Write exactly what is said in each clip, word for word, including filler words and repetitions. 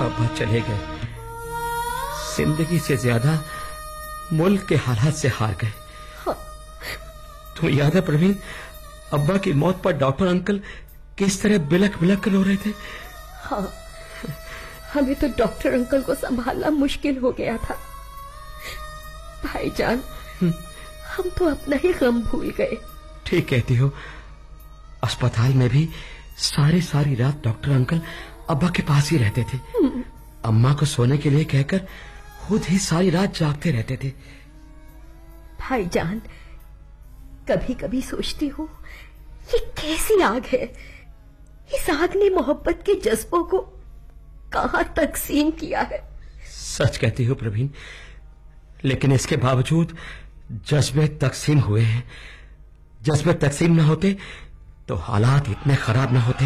अब्बा चले गए, जिंदगी से ज्यादा मुल्क के हालात से हार गए। हाँ। तुम्हें याद है प्रवीण, अब्बा की मौत पर डॉक्टर अंकल किस तरह बिलख बिलख कर रो रहे थे? हाँ, हमें तो डॉक्टर अंकल को संभालना मुश्किल हो गया था। भाईजान, हम तो अपना ही गम भूल गए। ठीक कहती हो। अस्पताल में भी सारी सारी रात डॉक्टर अंकल अब्बा के पास ही रहते थे। अम्मा को सोने के लिए कहकर खुद ही सारी रात जागते रहते थे। भाईजान, कभी कभी सोचती हूँ ये कैसी आग है। इस आग ने मोहब्बत के जज्बों को कहां तकसीम किया है। सच कहती हो प्रवीण, लेकिन इसके बावजूद जज्बे तकसीम हुए हैं। जज्बे तकसीम न होते तो हालात इतने खराब न होते।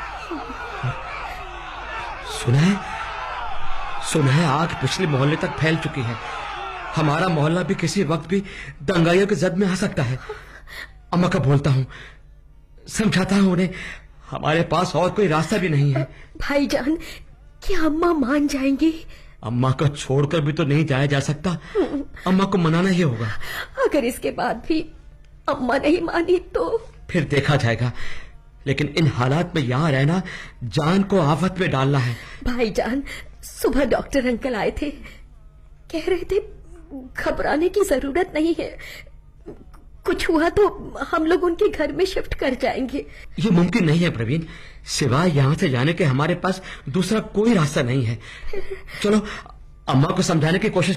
सुना है सुना है आग पिछले मोहल्ले तक फैल चुकी है। हमारा मोहल्ला भी किसी वक्त भी दंगाइयों की जद में आ सकता है। अम्मा का बोलता हूँ, समझाता हूँ उन्हें, हमारे पास और कोई रास्ता भी नहीं है। भाईजान, क्या अम्मा मान जाएंगी? अम्मा को छोड़कर भी तो नहीं जाया जा सकता। अम्मा को मनाना ही होगा। अगर इसके बाद भी अम्मा नहीं मानी तो फिर देखा जाएगा, लेकिन इन हालात में यहाँ रहना जान को आफत में डालना है। भाईजान, सुबह डॉक्टर अंकल आए थे, कह रहे थे घबराने की जरूरत नहीं है, कुछ हुआ तो हम लोग उनके घर में शिफ्ट कर जाएंगे। ये मुमकिन नहीं है प्रवीण, सिवाय यहाँ से जाने के हमारे पास दूसरा कोई रास्ता नहीं है। चलो अम्मा को समझाने की कोशिश